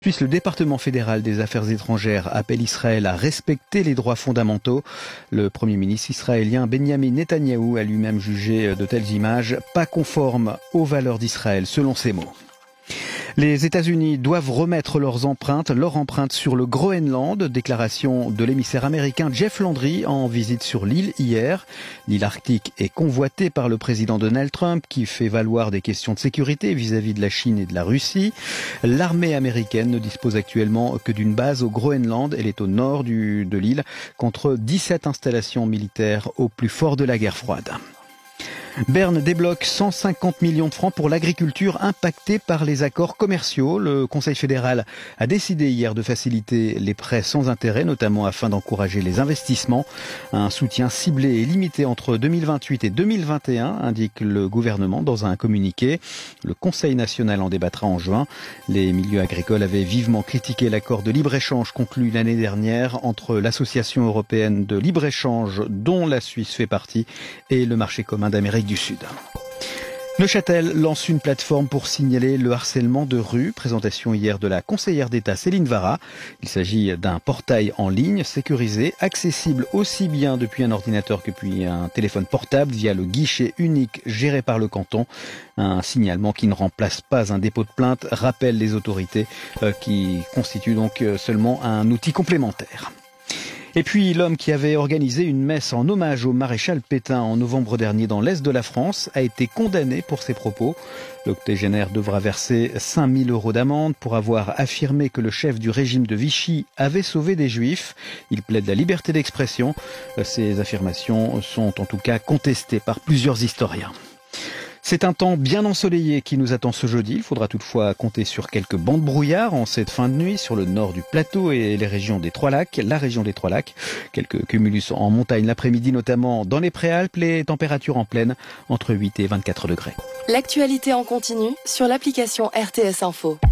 Le département fédéral des affaires étrangères appelle Israël à respecter les droits fondamentaux. Le premier ministre israélien Benjamin Netanyahou a lui-même jugé de telles images pas conformes aux valeurs d'Israël, selon ses mots. Les États-Unis doivent remettre leur empreinte sur le Groenland. Déclaration de l'émissaire américain Jeff Landry en visite sur l'île hier. L'île arctique est convoitée par le président Donald Trump qui fait valoir des questions de sécurité vis-à-vis de la Chine et de la Russie. L'armée américaine ne dispose actuellement que d'une base au Groenland. Elle est au nord de l'île contre 17 installations militaires au plus fort de la guerre froide. Berne débloque 150 millions de francs pour l'agriculture impactée par les accords commerciaux. Le Conseil fédéral a décidé hier de faciliter les prêts sans intérêt, notamment afin d'encourager les investissements. Un soutien ciblé et limité entre 2028 et 2021, indique le gouvernement dans un communiqué. Le Conseil national en débattra en juin. Les milieux agricoles avaient vivement critiqué l'accord de libre-échange conclu l'année dernière entre l'Association européenne de libre-échange, dont la Suisse fait partie, et le marché commun d'Amérique du Sud. Neuchâtel lance une plateforme pour signaler le harcèlement de rue. Présentation hier de la conseillère d'État Céline Vara. Il s'agit d'un portail en ligne sécurisé, accessible aussi bien depuis un ordinateur que depuis un téléphone portable via le guichet unique géré par le canton. Un signalement qui ne remplace pas un dépôt de plainte, rappellent les autorités, qui constitue donc seulement un outil complémentaire. Et puis l'homme qui avait organisé une messe en hommage au maréchal Pétain en novembre dernier dans l'Est de la France a été condamné pour ses propos. L'octogénaire devra verser 5 000 € d'amende pour avoir affirmé que le chef du régime de Vichy avait sauvé des Juifs. Il plaide la liberté d'expression. Ces affirmations sont en tout cas contestées par plusieurs historiens. C'est un temps bien ensoleillé qui nous attend ce jeudi. Il faudra toutefois compter sur quelques bancs de brouillard en cette fin de nuit sur le nord du plateau et la région des Trois Lacs. Quelques cumulus en montagne l'après-midi, notamment dans les Préalpes. Les températures en pleine entre 8 et 24 degrés. L'actualité en continu sur l'application RTS Info.